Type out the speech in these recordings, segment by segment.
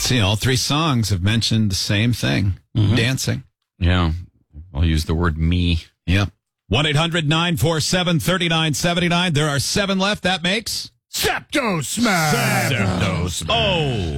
See, all three songs have mentioned the same thing, dancing. Yeah. I'll use the word me. Yep. 1-800-947-3979. There are 7 left. That makes... Septo Smash! Septo Smash. Oh.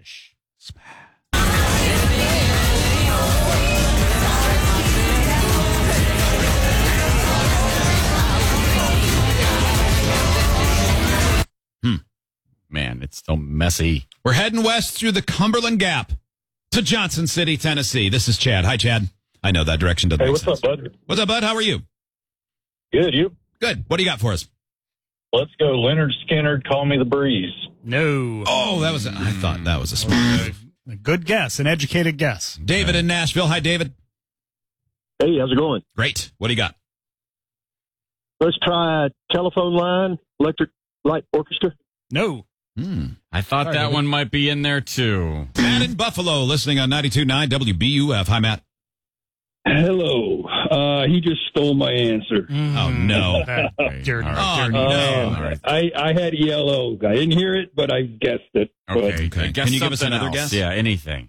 Man, it's so messy. We're heading west through the Cumberland Gap to Johnson City, Tennessee. This is Chad. Hi, Chad. I know that direction doesn't make sense. What's up, bud? What's up, bud? How are you? Good, you? Good. What do you got for us? Let's go. Leonard Skinner, Call Me the Breeze. No. Oh, that was... I thought that was a smart move. A good guess, an educated guess. David in Nashville. Hi, David. Hey, how's it going? Great. What do you got? Let's try Telephone Line, Electric Light Orchestra. No. I thought that one might be in there, too. Matt in Buffalo, listening on 92.9 WBUF. Hi, Matt. Hello. He just stole my answer. Oh, no. You're, Oh, no. I had yellow. I didn't hear it, but I guessed it. Okay. Okay. Guess Can you give us something another else. guess? Yeah, anything.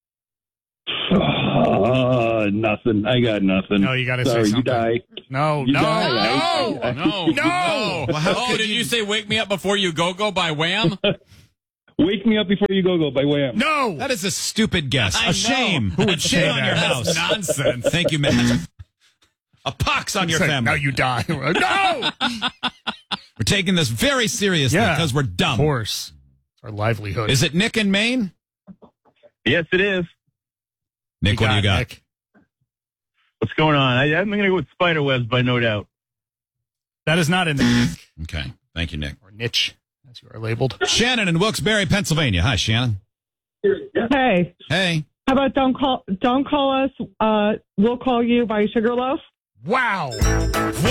Nothing. I got nothing. No, you got to say Sorry, something. you die. No, You no, die. no, No. no. Well, how Oh, could did you say Wake Me Up Before You Go by Wham? Wake Me Up Before You Go by Wham. No. That is a stupid guess. I A know. shame. Who would Shame say on that? your house. That's nonsense. Thank you, Matt. A pox on your It's like, family. now you die. No. We're taking this very seriously Yeah. because we're dumb. Of course. It's our livelihood. Is it Nick in Maine? Yes, it is. Nick, what do you got? Nick? What's going on? I'm going to go with Spiderwebs by No Doubt. That is not in the Nick Okay. Thank you, Nick. or niche, as you are labeled. Shannon in Wilkes-Barre, Pennsylvania. Hi, Shannon. Hey, Hey. how about don't call us, we'll call you by Sugarloaf? Wow.